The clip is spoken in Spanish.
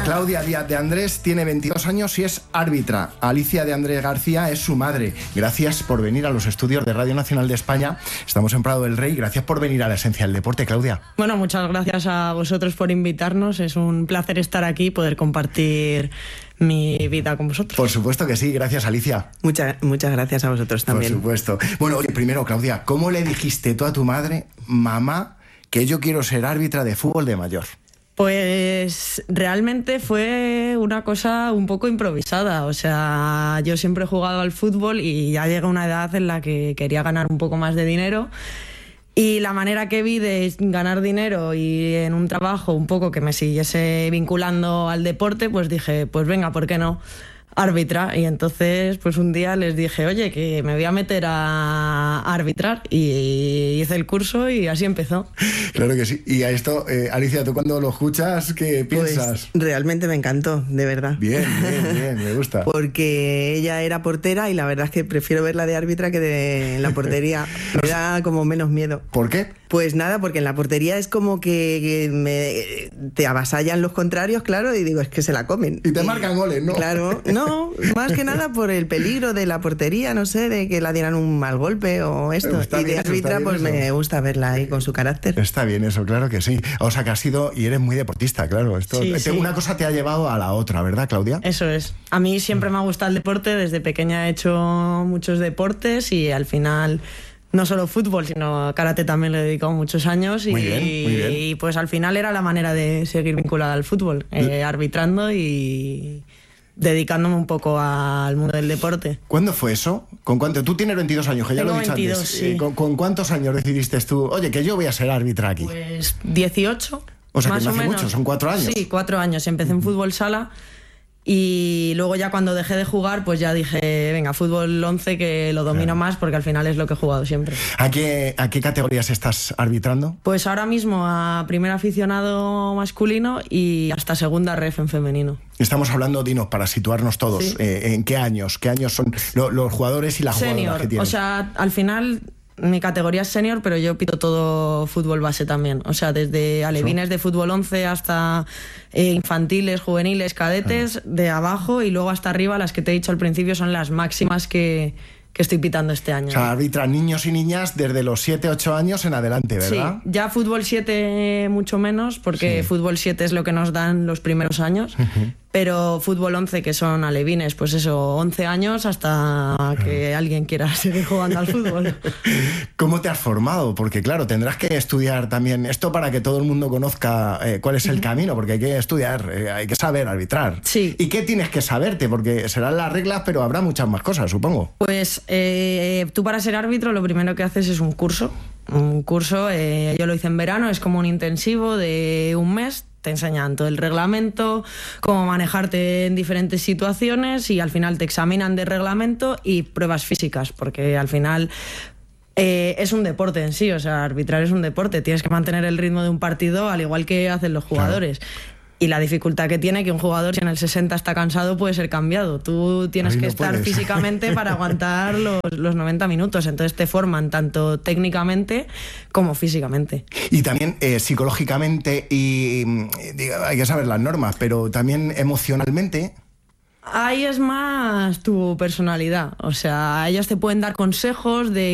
Claudia Díaz de Andrés tiene 22 años y es árbitra. Alicia de Andrés García es su madre. Gracias por venir a los estudios de Radio Nacional de España. Estamos en Prado del Rey. Gracias por venir a la esencia del deporte, Claudia. Bueno, muchas gracias a vosotros por invitarnos. Es un placer estar aquí y poder compartir mi vida con vosotros. Por supuesto que sí. Gracias, Alicia. Muchas gracias a vosotros también. Por supuesto. Bueno, oye, primero, Claudia, ¿cómo le dijiste tú a tu madre, mamá, que yo quiero ser árbitra de fútbol de mayor? Pues realmente fue una cosa un poco improvisada. O sea, yo siempre he jugado al fútbol y ya llega una edad en la que quería ganar un poco más de dinero. Y la manera que vi de ganar dinero y en un trabajo un poco que me siguiese vinculando al deporte, pues dije, pues venga, ¿por qué no? Árbitra. Y entonces pues un día les dije, oye, que me voy a meter a arbitrar, y hice el curso y así empezó. Claro que sí. Y a esto, Alicia, ¿tú cuando lo escuchas qué piensas? Pues realmente me encantó, de verdad. Bien, me gusta. Porque ella era portera y la verdad es que prefiero verla de árbitra que de en la portería. Me da como menos miedo. ¿Por qué? Pues nada, porque en la portería es como que te avasallan los contrarios, claro, y digo, es que se la comen. Y te marcan goles, ¿no? Claro, no, más que nada por el peligro de la portería, no sé, de que la dieran un mal golpe o esto. Y de árbitra, pues me gusta verla ahí con su carácter. Está bien eso, claro que sí. O sea, que has sido y eres muy deportista, claro. Esto, sí. Una cosa te ha llevado a la otra, ¿verdad, Claudia? Eso es. A mí siempre me ha gustado el deporte. Desde pequeña he hecho muchos deportes y al final... No solo fútbol, sino karate también le he dedicado muchos años. Muy bien. Y pues al final era la manera de seguir vinculada al fútbol, arbitrando y dedicándome un poco al mundo del deporte. ¿Cuándo fue eso? ¿Con cuánto? Tú tienes 22 años, que ya Tengo lo he dicho 22, antes. sí. ¿Con cuántos años decidiste tú, oye, que yo voy a ser árbitra aquí? Pues 18. O sea, más que no o hace menos. mucho, son 4 años. Sí, 4 años. Empecé en fútbol sala. Y luego ya cuando dejé de jugar, pues ya dije, venga, fútbol 11, que lo domino más, porque al final es lo que he jugado siempre. ¿A qué categorías estás arbitrando? Pues ahora mismo a primer aficionado masculino y hasta segunda ref en femenino. Estamos hablando, dinos, para situarnos todos, Sí. ¿en qué años? ¿Qué años son los jugadores y las jugadoras Senior, que tienen? o sea, al final... Mi categoría es senior, pero yo pito todo fútbol base también. O sea, desde alevines de fútbol 11 hasta infantiles, juveniles, cadetes, de abajo y luego hasta arriba. Las que te he dicho al principio son las máximas que estoy pitando este año. O sea, arbitran niños y niñas desde los 7, 8 años en adelante, ¿verdad? Sí, ya fútbol 7 mucho menos, porque Sí. fútbol 7 es lo que nos dan los primeros años. Pero fútbol 11, que son alevines, pues eso, 11 años hasta que alguien quiera seguir jugando al fútbol. ¿Cómo te has formado? Porque claro, tendrás que estudiar también esto para que todo el mundo conozca cuál es el camino, porque hay que estudiar, hay que saber arbitrar. Sí. ¿Y qué tienes que saberte? Porque serán las reglas, pero habrá muchas más cosas, supongo. Pues tú para ser árbitro lo primero que haces es un curso. Yo lo hice en verano, es como un intensivo de un mes. Te enseñan todo el reglamento, cómo manejarte en diferentes situaciones y al final te examinan de reglamento y pruebas físicas, porque al final es un deporte en sí, o sea, arbitrar es un deporte, tienes que mantener el ritmo de un partido al igual que hacen los jugadores. Claro. Y la dificultad que tiene que un jugador, si en el 60 está cansado, puede ser cambiado. Tú tienes que estar físicamente para aguantar los 90 minutos. Entonces te forman tanto técnicamente como físicamente. Y también psicológicamente y hay que saber las normas, pero también emocionalmente. Ahí es más tu personalidad. O sea, ellos te pueden dar consejos de